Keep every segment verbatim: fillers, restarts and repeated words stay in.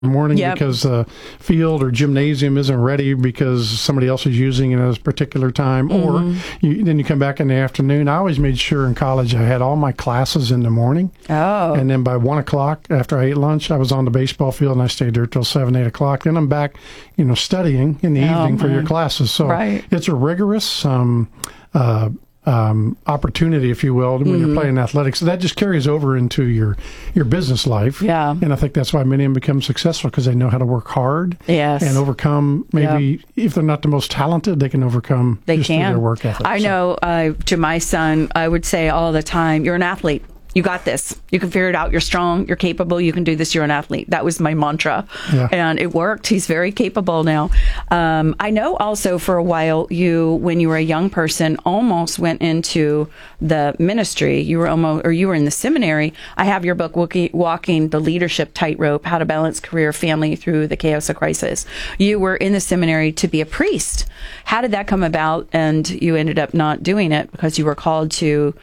the morning Yep. because the field or gymnasium isn't ready because somebody else is using it at a particular time, Mm-hmm. or you, then you come back in the afternoon. I always made sure in college I had all my classes in the morning, Oh. and then by one o'clock after I ate lunch, I was on the baseball field and I stayed there till seven, eight o'clock. Then I'm back, you know, studying in the Oh, evening for your man. classes. So Right. it's a rigorous um, uh, um, opportunity, if you will, when Mm-hmm. you're playing athletics. So that just carries over into your your business life. Yeah. And I think that's why many of them become successful, because they know how to work hard Yes. and overcome. Maybe if they're not the most talented, they can overcome They just through can. their work ethic. I So- know uh, to my son, I would say all the time, you're an athlete. You got this. You can figure it out. You're strong. You're capable. You can do this. You're an athlete. That was my mantra. Yeah. And it worked. He's very capable now. Um, I know also for a while, you, when you were a young person, almost went into the ministry. You were almost, or you were in the seminary. I have your book, Walking, Walking the Leadership Tightrope, How to Balance Career, Family Through the Chaos of Crisis. You were in the seminary to be a priest. How did that come about? And you ended up not doing it because you were called to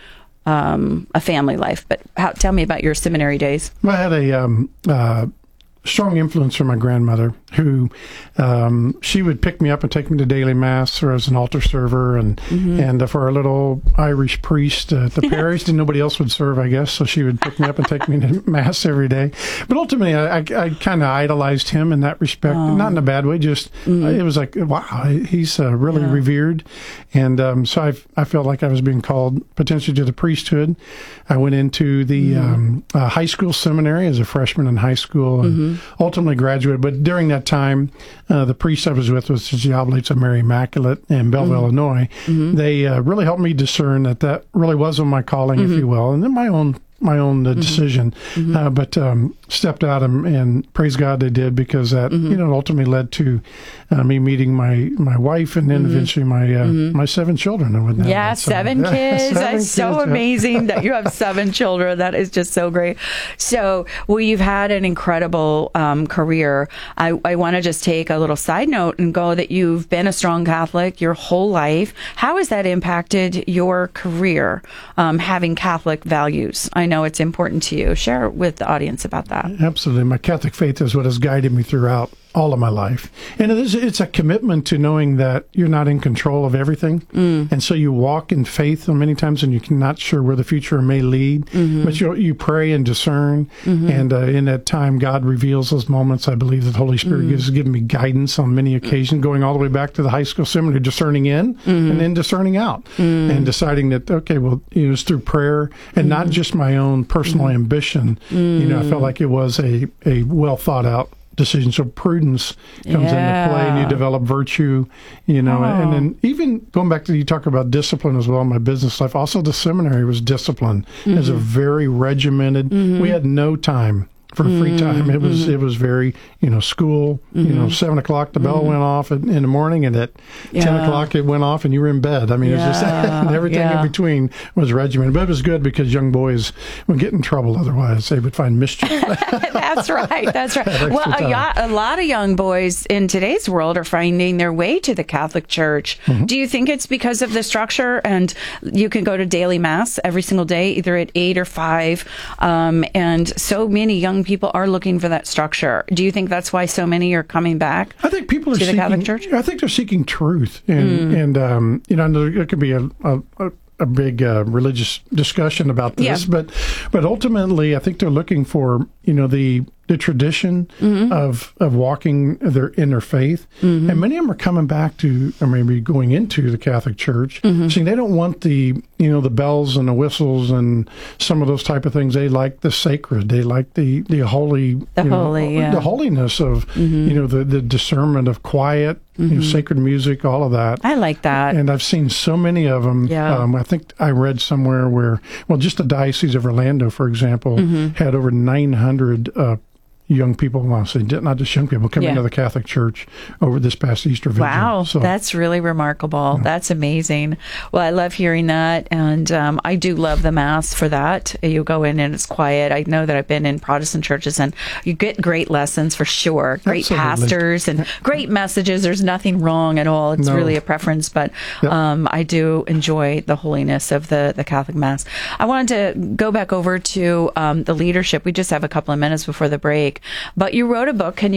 um, a family life. But how, tell me about your seminary days. I had a um, uh, strong influence from my grandmother, who um, she would pick me up and take me to daily mass, or as an altar server, and Mm-hmm. and uh, for our little Irish priest uh, at the parish, and nobody else would serve, I guess. So she would pick me up and take me to mass every day. But ultimately, I, I, I kind of idolized him in that respect, not in a bad way. Just Mm-hmm. uh, it was like, wow, he's uh, really Yeah. revered, and um, so I I felt like I was being called potentially to the priesthood. I went into the Mm-hmm. um, uh, high school seminary as a freshman in high school, and Mm-hmm. ultimately graduated. But during that time, uh, the priest I was with was the Oblates of Mary Immaculate in Belleville, Mm-hmm. Illinois. They uh, really helped me discern that that really wasn't my calling, Mm-hmm. if you will, and then my own my own uh, decision. Uh, but um, stepped out and, and praise God they did, because that Mm-hmm. you know ultimately led to uh, me meeting my my wife, and then eventually my uh, my seven children. And with that, Mm-hmm. Yeah, that's, uh, seven yeah, kids. seven That's kids, so yeah. amazing that you have seven children. That is just so great. So, well, you've had an incredible um, career. I, I want to just take a little side note and go that you've been a strong Catholic your whole life. How has that impacted your career, um, having Catholic values? I know it's important to you. Share with the audience about that. Absolutely. My Catholic faith is what has guided me throughout all of my life. And it is, it's a commitment to knowing that you're not in control of everything. Mm. And so you walk in faith many times, and you're not sure where the future may lead, mm-hmm. but you you pray and discern. Mm-hmm. And uh, in that time, God reveals those moments. I believe that the Holy Spirit mm. has given me guidance on many occasions, going all the way back to the high school seminary, discerning in mm-hmm. and then discerning out, mm. and deciding that, okay, well, it was through prayer and mm. not just my own personal mm. ambition. Mm. You know, I felt like it was a, a well thought out decision. So prudence comes Yeah. into play, and you develop virtue, you know, Oh. and then even going back to, you talk about discipline as well in my business life. Also, the seminary was disciplined mm-hmm. as a very regimented, mm-hmm. we had no time for free time. It was, mm-hmm. it was very, you know, school, mm-hmm. you know, seven o'clock, the bell mm-hmm. went off in, in the morning, and at yeah. ten o'clock it went off and you were in bed. I mean, yeah. it was just, and everything yeah. in between was regimented. But it was good because young boys would get in trouble otherwise. They would find mischief. That's right. That's right. Well, a, yo- a lot of young boys in today's world are finding their way to the Catholic Church. Mm-hmm. Do you think it's because of the structure, and you can go to daily mass every single day, either at eight or five, um, and so many young people are looking for that structure? Do you think that's why so many are coming back? I think people are to the seeking, Catholic Church. I think they're seeking truth, and Mm. and um, you know, there could be a a, a big uh, religious discussion about this, Yeah. but but ultimately, I think they're looking for, you know, the the tradition mm-hmm. of of walking their in their faith, mm-hmm. and many of them are coming back to, or maybe going into the Catholic Church. Mm-hmm. See, they don't want the, you know, the bells and the whistles and some of those type of things. They like the sacred. They like the the holy, the you holy, know, yeah. the holiness of mm-hmm. you know the the discernment of quiet, mm-hmm. you know, sacred music, all of that. I like that. And I've seen so many of them. Yeah. Um, I think I read somewhere where, well, just the Diocese of Orlando, for example, mm-hmm. had over nine hundred uh, young people, well, I say not just young people, coming yeah. to the Catholic Church over this past Easter Vigil. Wow, so, that's really remarkable. Yeah. That's amazing. Well, I love hearing that, and um, I do love the Mass for that. You go in and it's quiet. I know that I've been in Protestant churches, and you get great lessons for sure. Great Absolutely. pastors and great messages. There's nothing wrong at all. It's no. really a preference, but yep. um, I do enjoy the holiness of the, the Catholic Mass. I wanted to go back over to um, the leadership. We just have a couple of minutes before the break. like. But you wrote a book. Can you